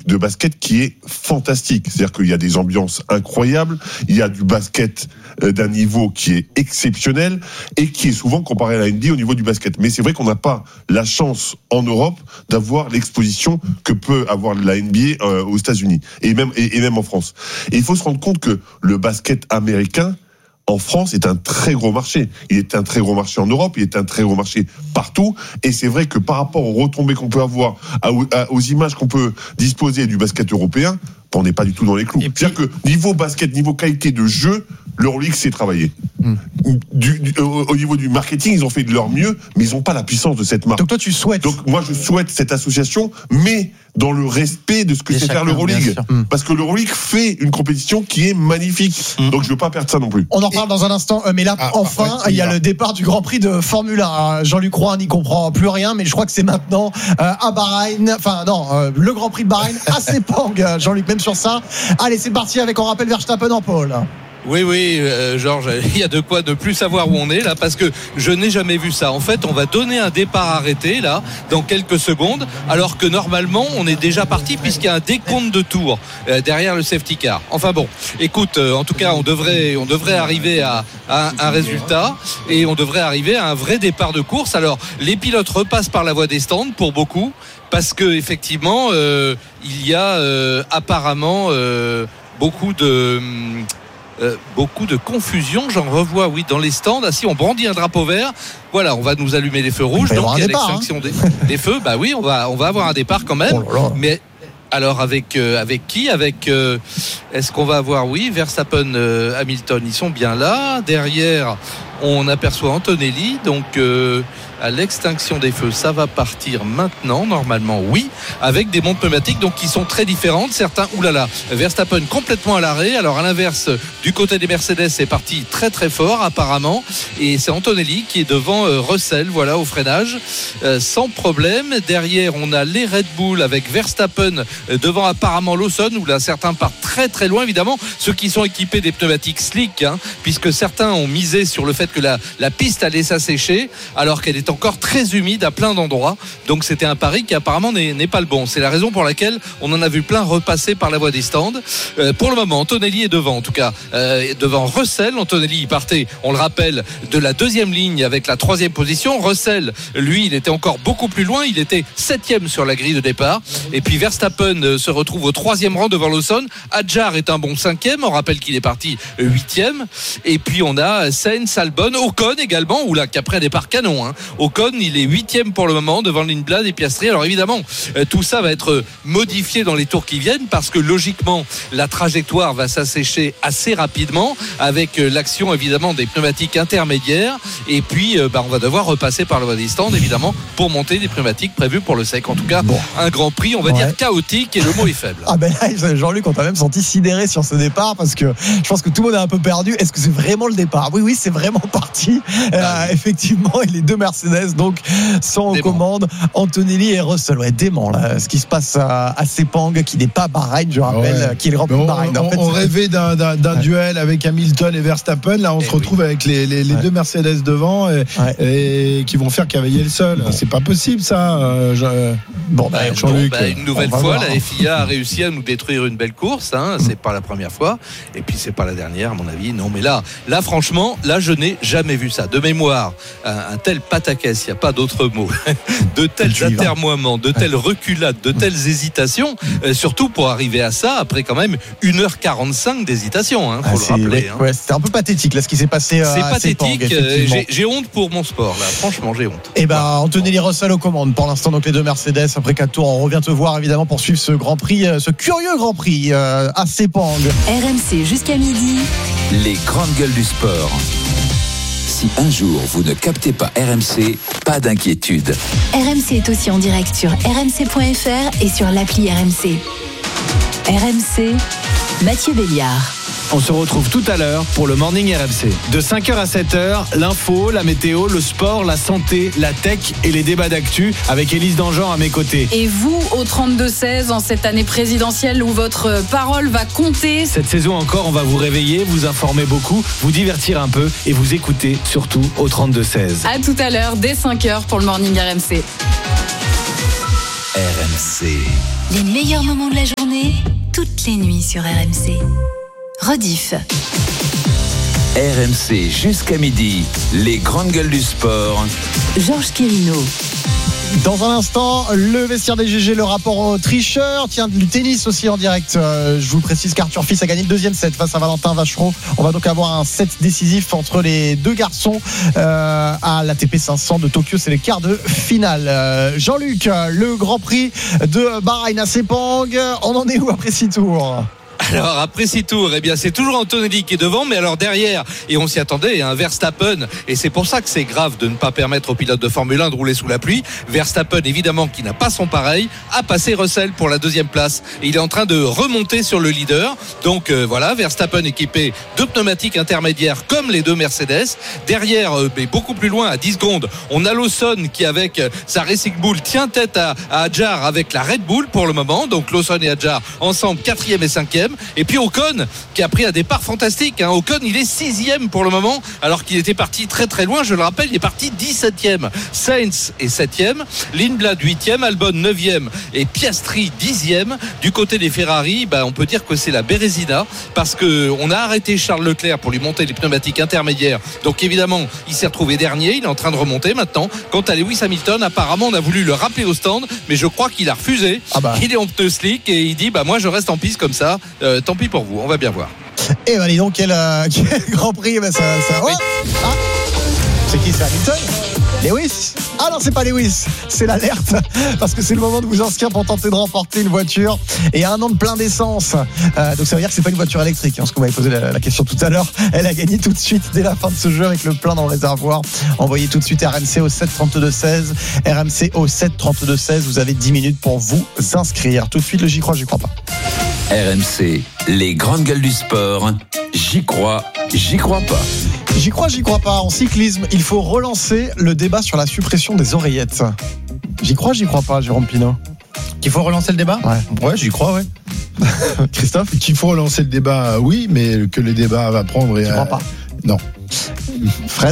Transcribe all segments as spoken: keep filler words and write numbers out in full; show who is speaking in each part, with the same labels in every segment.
Speaker 1: de basket qui est fantastique. C'est-à-dire qu'il y a des ambiances incroyables, il y a du basket d'un niveau qui est exceptionnel et qui est souvent comparé à la N B A au niveau du basket. Mais c'est vrai qu'on n'a pas la chance en Europe d'avoir l'exposition que peut avoir la N B A euh, aux États-Unis et même, et, et même en France. Et il faut se rendre compte que le basket américain en France est un très gros marché. Il est un très gros marché en Europe, il est un très gros marché partout. Et c'est vrai que par rapport aux retombées qu'on peut avoir, à, à, aux images qu'on peut disposer du basket européen, on n'est pas du tout dans les clous. Puis, c'est-à-dire que niveau basket, niveau qualité de jeu, l'Euroleague s'est travaillé. Hum. Du, du, au, au niveau du marketing, ils ont fait de leur mieux, mais ils n'ont pas la puissance de cette marque.
Speaker 2: Donc toi, tu souhaites.
Speaker 1: Donc moi, je souhaite cette association, mais dans le respect de ce que c'est faire l'Euroleague. Hum. Parce que l'Euroleague fait une compétition qui est magnifique. Hum. Donc je ne veux pas perdre ça non plus.
Speaker 2: On en reparle dans un instant, mais là, ah, enfin, ouais, il y a le départ du Grand Prix de Formule un. Jean-Luc Roy n'y comprend plus rien, mais je crois que c'est maintenant euh, à Bahreïn. Enfin, non, euh, le Grand Prix de Bahreïn à Sepang. Jean-Luc, même sur ça. Allez, c'est parti avec, on rappelle, Verstappen en pôle.
Speaker 3: Oui, oui, euh, Georges, il y a de quoi ne plus savoir où on est là, parce que je n'ai jamais vu ça. En fait, on va donner un départ arrêté là, dans quelques secondes, alors que normalement, on est déjà parti puisqu'il y a un décompte de tours euh, derrière le safety car. Enfin bon, écoute, euh, en tout cas, on devrait, on devrait arriver à, à un résultat et on devrait arriver à un vrai départ de course. Alors, les pilotes repassent par la voie des stands pour beaucoup, parce que effectivement, euh, il y a euh, apparemment euh, beaucoup de Euh, beaucoup de confusion, j'en revois oui dans les stands. Ah si, on brandit un drapeau vert, voilà, on va nous allumer les feux rouges, donc il y a l'extinction hein. des, des feux. Bah oui, on va on va avoir un départ quand même. Oh là là. Mais alors avec euh, avec qui avec euh, est-ce qu'on va avoir oui Verstappen, euh, Hamilton, ils sont bien là. Derrière, on aperçoit Antonelli, donc euh, à l'extinction des feux, ça va partir maintenant, normalement, oui, avec des montres pneumatiques donc qui sont très différentes. Certains, oulala, Verstappen complètement à l'arrêt. Alors à l'inverse, du côté des Mercedes, c'est parti très très fort apparemment, et c'est Antonelli qui est devant euh, Russell, voilà, au freinage, euh, sans problème. Derrière, on a les Red Bull avec Verstappen euh, devant apparemment Lawson, où là certains partent très très loin, évidemment, ceux qui sont équipés des pneumatiques slick, hein, puisque certains ont misé sur le fait que la, la piste allait s'assécher, alors qu'elle est encore très humide à plein d'endroits. Donc c'était un pari qui apparemment n'est, n'est pas le bon. C'est la raison pour laquelle on en a vu plein repasser par la voie des stands. Euh, pour le moment, Antonelli est devant, en tout cas euh, devant Russell. Antonelli il partait, on le rappelle, de la deuxième ligne avec la troisième position. Russell, lui, il était encore beaucoup plus loin. Il était septième sur la grille de départ. Et puis Verstappen euh, se retrouve au troisième rang devant Lawson. Hadjar est un bon cinquième. On rappelle qu'il est parti huitième. Et puis on a Sainz, Albon, Ocon également, ou là qu'après un départ canon. Hein. Ocon, il est huitième pour le moment devant Lindblad et Piastri. Alors évidemment, euh, tout ça va être modifié dans les tours qui viennent, parce que logiquement, la trajectoire va s'assécher assez rapidement avec euh, l'action évidemment des pneumatiques intermédiaires. Et puis, euh, bah, on va devoir repasser par le voie des stands évidemment pour monter des pneumatiques prévues pour le sec. En tout cas, bon. Un Grand Prix, on va ouais. dire chaotique, et le mot est faible.
Speaker 2: Ah ben là, Jean-Luc, on t'a même senti sidéré sur ce départ, parce que je pense que tout le monde est un peu perdu. Est-ce que c'est vraiment le départ ? Oui, oui, c'est vraiment parti. Euh, effectivement, et les deux Mercedes donc sont aux commandes, Antonelli et Russell. Ouais, dément là, ce qui se passe à, à Sepang, qui n'est pas Bahreïn, je rappelle, ouais. qui est le Grand Prix de Bahreïn.
Speaker 4: En fait, on rêvait d'un, d'un, d'un ouais. duel avec Hamilton et Verstappen. Là, on et se retrouve oui. avec les, les, les ouais. deux Mercedes devant et, ouais. et qui vont faire cavailler le sol. Bon. C'est pas possible, ça. Euh, je...
Speaker 2: Bon, bah,
Speaker 3: Jean-Luc. Bon, bah, une nouvelle fois, voir. La F I A a réussi à nous détruire une belle course. Hein. C'est pas la première fois, et puis c'est pas la dernière, à mon avis. Non, mais là, là, franchement, là, je n'ai jamais vu ça. De mémoire, un, un tel pataquès, il n'y a pas d'autre mot. De tels atermoiements, de telles reculades, de telles hésitations, euh, surtout pour arriver à ça après quand même une heure quarante-cinq d'hésitation, hein, faut ah, le rappeler.
Speaker 2: Ouais, hein. ouais, c'était un peu pathétique là ce qui s'est passé.
Speaker 3: C'est
Speaker 2: à
Speaker 3: pathétique.
Speaker 2: Sepang,
Speaker 3: euh, j'ai, j'ai honte pour mon sport là. Franchement, j'ai honte.
Speaker 2: Et ben, bah, Antonelli Russell aux commandes pour l'instant, donc les deux Mercedes après quatre tours. On revient te voir évidemment pour suivre ce Grand Prix, ce curieux Grand Prix euh, à Sepang.
Speaker 5: R M C jusqu'à midi.
Speaker 6: Les grandes gueules du sport. Si un jour vous ne captez pas R M C, pas d'inquiétude.
Speaker 5: R M C est aussi en direct sur r m c point f r et sur l'appli R M C. R M C, Mathieu Béliard.
Speaker 7: On se retrouve tout à l'heure pour le Morning R M C. De cinq heures à sept heures, l'info, la météo, le sport, la santé, la tech et les débats d'actu avec Élise Dangean à mes côtés.
Speaker 8: Et vous, au trente-deux seize, en cette année présidentielle où votre parole va compter.
Speaker 7: Cette saison encore, on va vous réveiller, vous informer beaucoup, vous divertir un peu et vous écouter surtout au trente-deux seize.
Speaker 8: À tout à l'heure, dès cinq heures pour le Morning R M C.
Speaker 6: R M C.
Speaker 5: Les meilleurs moments de la journée, toutes les nuits sur R M C. Rediff.
Speaker 6: R M C jusqu'à midi, les grandes gueules du sport.
Speaker 5: Georges Quirino.
Speaker 2: Dans un instant, le vestiaire des G G, le rapport aux tricheurs. Tiens, du tennis aussi en direct. Euh, je vous précise qu'Arthur Fils a gagné le deuxième set face à Valentin Vachereau. On va donc avoir un set décisif entre les deux garçons euh, à l'A T P cinq cents de Tokyo. C'est les quarts de finale. Euh, Jean-Luc, le Grand Prix de Bahreïn à Sepang. On en est où après six tours ?
Speaker 3: Alors après six tours, eh bien c'est toujours Antonelli qui est devant, mais alors derrière, et on s'y attendait, un Verstappen, et c'est pour ça que c'est grave de ne pas permettre aux pilotes de Formule un de rouler sous la pluie. Verstappen, évidemment, qui n'a pas son pareil, a passé Russell pour la deuxième place, et il est en train de remonter sur le leader. Donc euh, voilà, Verstappen équipé de pneumatiques intermédiaires comme les deux Mercedes. Derrière, euh, mais beaucoup plus loin, à dix secondes, on a Lawson qui, avec euh, sa Racing Bull, tient tête à, à Adjar avec la Red Bull pour le moment. Donc Lawson et Adjar ensemble, quatrième et cinquième. Et puis Ocon qui a pris un départ fantastique, hein. Ocon il est sixième pour le moment alors qu'il était parti très très loin, je le rappelle, il est parti dix-septième. Sainz est septième, Lindblad huitième, Albon neuvième et Piastri dixième. Du côté des Ferrari, bah, on peut dire que c'est la Bérésina parce qu'on a arrêté Charles Leclerc pour lui monter les pneumatiques intermédiaires, donc évidemment il s'est retrouvé dernier, il est en train de remonter maintenant. Quant à Lewis Hamilton, apparemment on a voulu le rappeler au stand, mais je crois qu'il a refusé. Ah bah. Il est en pneu slick et il dit bah moi je reste en piste comme ça. Euh, tant pis pour vous, on va bien voir.
Speaker 2: Et ben dis donc quel, euh, quel Grand Prix, ben, ça, ça... Oh ah. C'est qui, c'est Hamilton? Lewis? Ah non, c'est pas Lewis, c'est l'alerte parce que c'est le moment de vous inscrire pour tenter de remporter une voiture et un an de plein d'essence. Euh, donc ça veut dire que c'est pas une voiture électrique, hein, parce qu'on m'avait posé la, la question tout à l'heure. Elle a gagné tout de suite dès la fin de ce jeu avec le plein dans le réservoir. Envoyez tout de suite R M C au sept trente-deux seize. R M C au sept trente-deux seize. Vous avez dix minutes pour vous inscrire. Tout de suite le j'y crois, j'y crois pas.
Speaker 6: R M C, les grandes gueules du sport. J'y crois, j'y crois pas.
Speaker 2: J'y crois, j'y crois pas. En cyclisme, il faut relancer le débat sur la suppression des oreillettes. J'y crois, j'y crois pas, Jérôme Pinault.
Speaker 4: Qu'il faut relancer le débat ?
Speaker 2: Ouais.
Speaker 4: Ouais, j'y crois, ouais.
Speaker 2: Christophe ?
Speaker 4: Qu'il faut relancer le débat, oui, mais que le débat va prendre...
Speaker 2: J'y crois pas.
Speaker 4: Non.
Speaker 2: Fred ?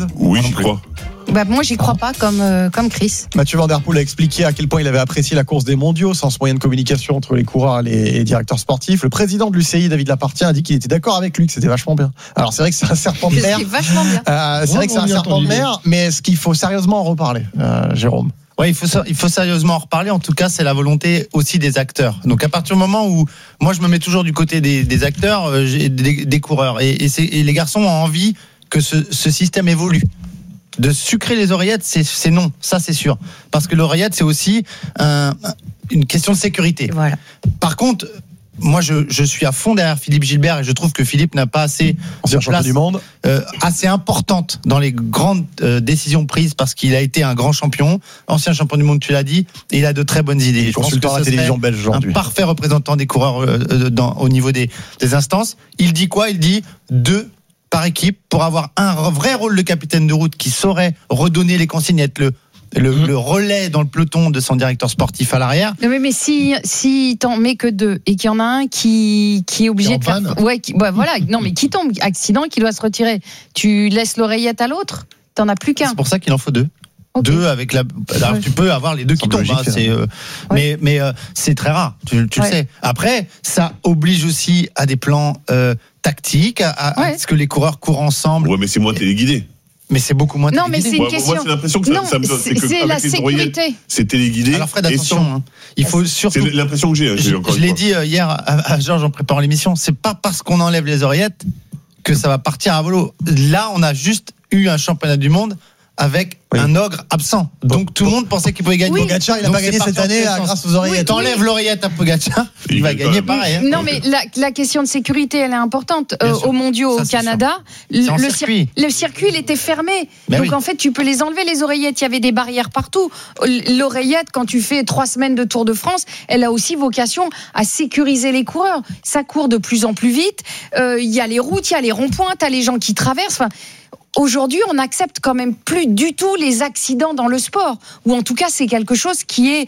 Speaker 1: Oui, j'y crois.
Speaker 8: Bah, moi, j'y crois pas, comme, euh, comme Chris.
Speaker 2: Mathieu Van Der Poel a expliqué à quel point il avait apprécié la course des mondiaux sans ce moyen de communication entre les coureurs et les directeurs sportifs. Le président de l'U C I, David Lapartien, a dit qu'il était d'accord avec lui, que c'était vachement bien. Alors, c'est vrai que c'est un serpent de mer.
Speaker 8: C'est vachement bien.
Speaker 2: Euh, c'est
Speaker 4: Ouais,
Speaker 2: vrai que c'est un serpent de mer, mais est-ce qu'il faut sérieusement en reparler, euh, Jérôme ?
Speaker 9: Ouais, il faut, il faut sérieusement en reparler. En tout cas, c'est la volonté aussi des acteurs. Donc, à partir du moment où, moi, je me mets toujours du côté des, des acteurs, euh, des, des coureurs. Et, et, c'est, et les garçons ont envie que ce, ce système évolue. De sucrer les oreillettes, c'est, c'est non, ça c'est sûr. Parce que l'oreillette, c'est aussi un, une question de sécurité.
Speaker 8: Voilà.
Speaker 9: Par contre, moi je, je suis à fond derrière Philippe Gilbert et je trouve que Philippe n'a pas assez de place
Speaker 2: du monde.
Speaker 9: Euh, assez importante dans les grandes euh, décisions prises parce qu'il a été un grand champion, ancien champion du monde, tu l'as dit, et il a de très bonnes idées. Je pense que
Speaker 2: à la télévision belge aujourd'hui.
Speaker 9: Un parfait représentant des coureurs euh, dans, au niveau des, des instances. Il dit quoi ? Il dit deux par équipe pour avoir un vrai rôle de capitaine de route qui saurait redonner les consignes, être le, le, mmh. le relais dans le peloton de son directeur sportif à l'arrière.
Speaker 8: Non mais, mais si, si t'en mets que deux et qu'il y en a un qui, qui est obligé de faire... Ouais, qui, ouais, voilà, non mais qui tombe, accident, qui doit se retirer, tu laisses l'oreillette à l'autre, t'en as plus qu'un.
Speaker 9: C'est pour ça qu'il en faut deux. Okay. Deux avec la. Alors ouais. Tu peux avoir les deux qui tombent, hein, c'est, euh, ouais. mais mais euh, c'est très rare, tu, tu ouais. le sais. Après, ça oblige aussi à des plans euh, tactiques, à, à, ouais. à ce que les coureurs courent ensemble.
Speaker 1: Ouais, mais c'est moins téléguidé.
Speaker 9: Mais c'est beaucoup moins
Speaker 8: non, téléguidé. Non, mais c'est une
Speaker 1: ouais,
Speaker 8: question.
Speaker 1: Moi, c'est l'impression que
Speaker 8: non,
Speaker 1: ça, ça me donne.
Speaker 8: C'est, c'est, c'est la sécurité.
Speaker 1: C'est téléguidé.
Speaker 9: Alors, Fred, attention.
Speaker 1: Sans...
Speaker 9: Hein. Il faut surtout.
Speaker 1: C'est l'impression que j'ai. Hein,
Speaker 9: je encore je l'ai dit hier à, à Georges en préparant l'émission. C'est pas parce qu'on enlève les oreillettes que ça va partir à volo. Là, on a juste eu un championnat du monde avec oui. un ogre absent. Donc bon, tout le monde pensait qu'il pouvait gagner.
Speaker 2: Oui. Pogacar, il n'a pas gagné cette année grâce aux oreillettes.
Speaker 9: Oui, t'enlèves oui. l'oreillette à Pogacar, il, il va gagner pareil. Hein.
Speaker 8: Non, mais la, la question de sécurité, elle est importante. Euh, aux mondiaux au Canada, le, le, circuit. Cir- le circuit, il était fermé. Ben Donc oui. en fait, tu peux les enlever, les oreillettes. Il y avait des barrières partout. L'oreillette, quand tu fais trois semaines de Tour de France, elle a aussi vocation à sécuriser les coureurs. Ça court de plus en plus vite. Il euh, y a les routes, il y a les ronds-points, il y a les gens qui traversent. Enfin, aujourd'hui, on n'accepte quand même plus du tout les accidents dans le sport, ou en tout cas, c'est quelque chose qui est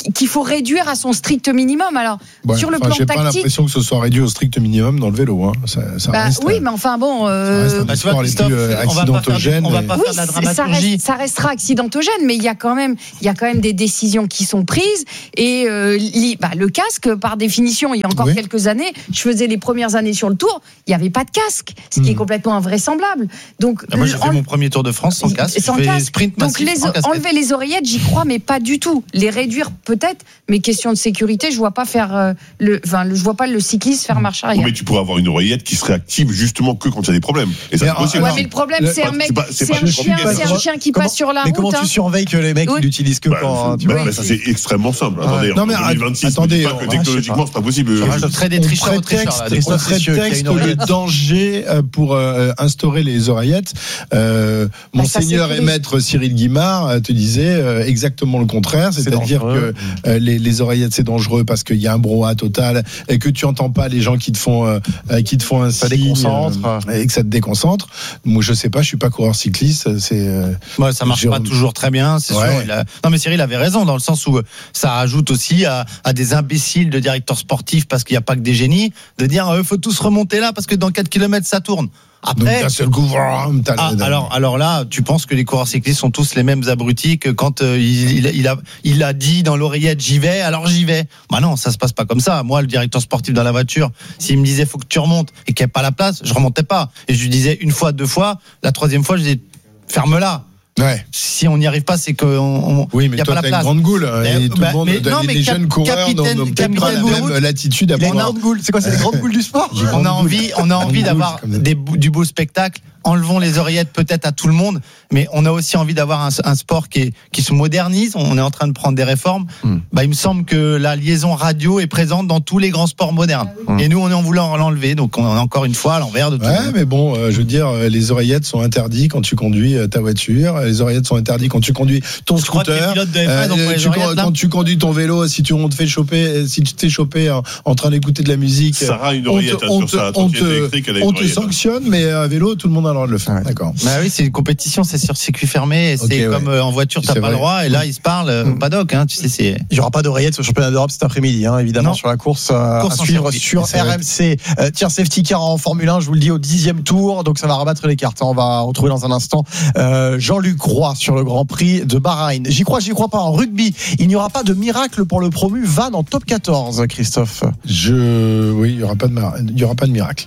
Speaker 8: qu'il faut réduire à son strict minimum. Alors,
Speaker 4: ouais,
Speaker 8: sur le
Speaker 4: enfin,
Speaker 8: plan
Speaker 4: j'ai
Speaker 8: tactique.
Speaker 4: J'ai pas l'impression que ce soit réduit au strict minimum dans le vélo. Hein. Ça, ça
Speaker 8: bah,
Speaker 4: reste,
Speaker 8: oui, mais enfin bon. Euh...
Speaker 4: Ça reste un sport les plus euh, accidentogènes.
Speaker 9: On va pas
Speaker 8: oui,
Speaker 9: faire de la dramaturgie.
Speaker 8: Ça, reste, ça restera accidentogène, mais il y a quand même, il y a quand même des décisions qui sont prises. Et euh, li, bah, le casque, par définition, il y a encore oui. quelques années, je faisais les premières années sur le Tour, il n'y avait pas de casque, ce qui mmh. est complètement invraisemblable. Donc,
Speaker 9: ah, moi, j'ai fait en... mon premier Tour de France sans casque.
Speaker 8: Sans casque. Sprint Donc, les, enlever les oreillettes, j'y crois, mais pas du tout. Les réduire peut-être, mais question de sécurité, je vois pas faire euh, le, enfin, le, je vois pas le cycliste faire marche arrière.
Speaker 1: Mais tu pourrais avoir une oreillette qui serait active justement que quand il y a des problèmes. Et ça,
Speaker 8: mais,
Speaker 1: c'est possible.
Speaker 8: Ouais, mais le problème, c'est un mec, c'est un chien, c'est un chien qui passe sur la route.
Speaker 2: Mais comment tu surveilles que les mecs ils l'utilisent que quand tu vois?
Speaker 1: Ça c'est extrêmement simple. Attendez, en deux mille vingt-six, attendez, technologiquement c'est pas possible.
Speaker 9: Je serais des tricheurs au tricheur.
Speaker 4: On prétexte le danger pour instaurer les oreillettes. Monseigneur et maître Cyril Guimard te disait exactement le contraire, c'est-à-dire que les, les oreillettes c'est dangereux parce qu'il y a un brouhaha total et que tu entends pas les gens qui te font euh, qui te font un
Speaker 2: ça
Speaker 4: signe,
Speaker 2: déconcentre
Speaker 4: euh, et que ça te déconcentre. Moi je sais pas, je suis pas coureur cycliste, c'est euh,
Speaker 9: ouais, ça marche pas toujours très bien, c'est ouais. sûr. Il a... Non mais Cyril avait raison dans le sens où ça ajoute aussi à, à des imbéciles de directeurs sportifs parce qu'il y a pas que des génies de dire il euh, faut tous remonter là parce que dans quatre kilomètres ça tourne. Après,
Speaker 4: donc, d'un seul coup,
Speaker 9: ah, alors, alors là, tu penses que les coureurs cyclistes sont tous les mêmes abrutis que quand euh, il, il, il, a, il a dit dans l'oreillette j'y vais, alors j'y vais. Bah non, ça se passe pas comme ça. Moi, le directeur sportif dans la voiture, s'il me disait faut que tu remontes et qu'il n'y a pas la place, je remontais pas. Et je lui disais une fois, deux fois, la troisième fois, je disais ferme-la.
Speaker 4: Ouais.
Speaker 9: Si on n'y arrive pas, c'est qu'on
Speaker 4: oui, mais
Speaker 9: y a
Speaker 4: toi,
Speaker 9: pas la place.
Speaker 4: Une grande goule. Et tout
Speaker 9: bah,
Speaker 4: le monde,
Speaker 9: mais, non, mais
Speaker 4: les
Speaker 9: cap,
Speaker 4: jeunes coureurs n'ont peut-être pas la même latitude à
Speaker 2: prendre. C'est quoi, c'est les grandes goules du sport?
Speaker 9: On a envie, on a envie d'avoir des, du beau spectacle. Enlevons les oreillettes peut-être à tout le monde, mais on a aussi envie d'avoir un, un sport qui, est, qui se modernise. On est en train de prendre des réformes. Mm. Bah, il me semble que la liaison radio est présente dans tous les grands sports modernes. Mm. Et nous, on est en voulant l'enlever. Donc, on est encore une fois à l'envers de tout.
Speaker 4: Ouais, mais bon, euh, je veux dire, les oreillettes sont interdites quand tu conduis ta voiture. Les oreillettes sont interdites quand tu conduis ton je scooter. Euh, tu, quand tu conduis ton vélo, si tu on te fait choper, si tu t'es chopé en, en train d'écouter de la musique,
Speaker 1: Sarah a une oreillette
Speaker 4: on te,
Speaker 1: sur sa
Speaker 4: on te, on te sanctionne, mais à vélo, tout le monde a le droit de le faire. Ouais. D'accord.
Speaker 9: Bah oui, c'est une compétition, c'est sur circuit fermé. C'est okay, comme ouais. en voiture, t'as c'est pas vrai. le droit. Et là, ils se parlent au paddock. Hein, tu sais, c'est.
Speaker 2: Il y aura pas d'oreillettes sur le championnat d'Europe cet après-midi, hein, évidemment, non. sur la course, euh, course à suivre sur R M C. Euh, tiers safety car en Formule un, je vous le dis, au dixième tour. Donc ça va rabattre les cartes. On va retrouver dans un instant euh, Jean-Luc Roy sur le Grand Prix de Bahreïn. J'y crois, j'y crois pas. En rugby, il n'y aura pas de miracle pour le promu Vannes en top quatorze, Christophe.
Speaker 4: Je, oui, il y aura pas de, mar... il y aura pas de miracle.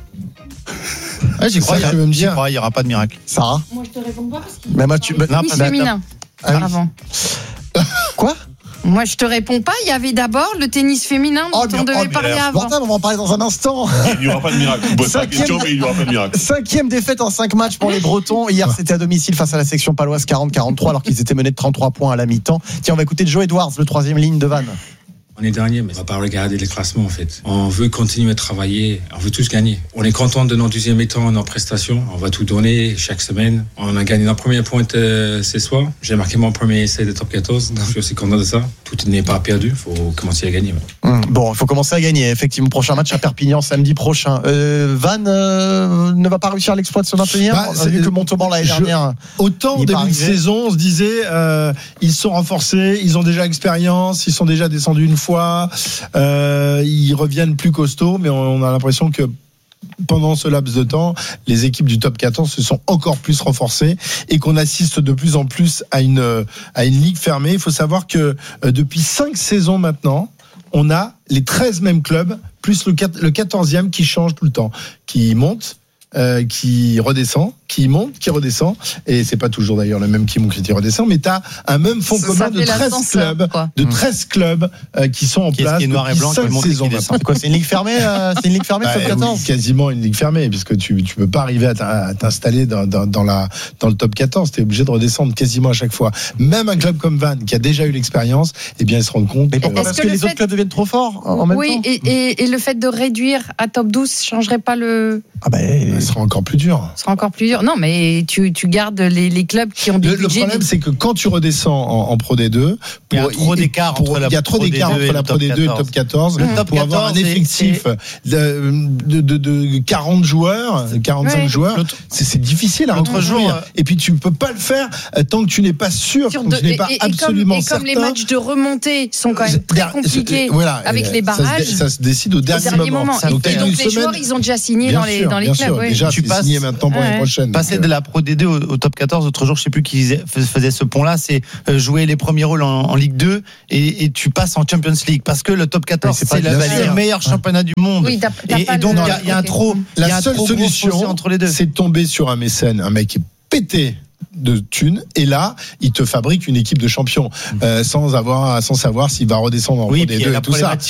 Speaker 9: Ouais, j'y crois, tu veux me dire, il n'y aura pas de miracle.
Speaker 2: Sarah?
Speaker 8: Moi, je te réponds pas parce qu'il
Speaker 2: y a
Speaker 8: tu... tennis féminin ah, oui. avant.
Speaker 2: Quoi?
Speaker 8: Moi, je te réponds pas. Il y avait d'abord le tennis féminin dont
Speaker 2: oh,
Speaker 8: on devait
Speaker 2: oh,
Speaker 8: parler avant.
Speaker 2: Mortel, on va en parler dans un instant.
Speaker 1: Il n'y aura pas de miracle. Je pose pas la question, mais il n'y aura pas de miracle.
Speaker 2: Cinquième défaite en cinq matchs pour les Bretons. Hier, c'était à domicile face à la section paloise quarante à quarante-trois, alors qu'ils étaient menés de trente-trois points à la mi-temps. Tiens, on va écouter Joe Edwards, le troisième ligne de Vannes.
Speaker 10: On est dernier, mais on va pas regarder les classements en fait. On veut continuer à travailler, on veut tous gagner. On est content de notre deuxième mi-temps, nos prestations. On va tout donner chaque semaine. On a gagné notre première pointe euh, ce soir. J'ai marqué mon premier essai de top quatorze, donc je suis aussi content de ça. Tout n'est pas perdu, il faut commencer à gagner. Ouais.
Speaker 2: Mmh. Bon, il faut commencer à gagner. Effectivement, prochain match à Perpignan samedi prochain. Euh, Vannes euh, ne va pas réussir à l'exploit de se maintenir. Bah, on a vu que Montauban l'année je, dernière.
Speaker 4: Autant au début de saison, on se disait euh, ils sont renforcés, ils ont déjà l'expérience, ils sont déjà descendus une fois. fois, euh, ils reviennent plus costauds, mais on a l'impression que pendant ce laps de temps, les équipes du top quatorze se sont encore plus renforcées et qu'on assiste de plus en plus à une, à une ligue fermée. Il faut savoir que euh, depuis cinq saisons maintenant, on a les treize mêmes clubs, plus le, le quatorzième qui change tout le temps, qui monte, euh, qui redescend, qui monte, qui redescend, et c'est pas toujours d'ailleurs le même qui monte, qui redescend, mais t'as un même fond ça commun de treize clubs, quoi. de treize clubs euh, qui sont en qui place depuis cinq saisons.
Speaker 2: C'est quoi, c'est une ligue fermée, euh, c'est une ligue fermée, bah, top quatorze.
Speaker 4: Oui, quasiment une ligue fermée, puisque tu tu peux pas arriver à t'installer dans, dans, dans la dans le top quatorze, t'es obligé de redescendre quasiment à chaque fois. Même un club comme Vannes qui a déjà eu l'expérience, eh bien ils se rendent compte.
Speaker 2: Mais pourquoi? Parce que, que les fait... autres clubs deviennent trop forts en même
Speaker 8: oui,
Speaker 2: temps.
Speaker 8: Oui, et, et, et le fait de réduire à top douze changerait pas le.
Speaker 2: Ah ben,
Speaker 4: Ce sera encore plus dur.
Speaker 8: Ce sera encore plus dur. Non, mais tu, tu gardes les, les clubs qui ont du
Speaker 4: le,
Speaker 8: budget.
Speaker 4: Le problème, c'est que quand tu redescends en, en Pro D deux,
Speaker 9: il y a trop d'écart entre la
Speaker 4: il y a trop d'écart entre la Pro D deux et le top quatorze.
Speaker 9: Le top
Speaker 4: pour avoir un effectif de, de, de, de quarante joueurs, quarante-cinq ouais. joueurs, c'est, c'est difficile à reconstruire. Et puis tu peux pas le faire tant que tu n'es pas sûr, tant que tu n'es pas
Speaker 8: et, et
Speaker 4: absolument
Speaker 8: comme,
Speaker 4: certain.
Speaker 8: Et comme les matchs de remontée sont quand même très compliqués voilà, avec les barrages,
Speaker 4: ça se, ça se décide au dernier, dernier moment. moment.
Speaker 8: Donc, et donc les semaine. joueurs, ils ont déjà signé bien dans les, sûr, dans les clubs.
Speaker 4: Sûr,
Speaker 8: ouais.
Speaker 4: Déjà,
Speaker 9: tu
Speaker 4: c'est
Speaker 9: passes,
Speaker 4: signé maintenant pour ouais. l'année prochaine.
Speaker 9: Passer de la Pro D deux au, au top quatorze, l'autre jour, je sais plus qui faisait ce pont-là, c'est jouer les premiers rôles en, en Ligue deux et, et tu passes en Champions League parce que le top quatorze, oui, c'est, c'est, la, c'est le meilleur ouais. championnat du monde.
Speaker 8: Oui, t'as, t'as
Speaker 9: et, et donc, il y, y a un trop.
Speaker 4: La seule solution, entre les deux. c'est de tomber sur un mécène, un mec qui est pété de thunes, et là il te fabrique une équipe de champions euh, sans avoir sans savoir s'il va redescendre en
Speaker 9: oui,
Speaker 4: Pro D deux et tout ça.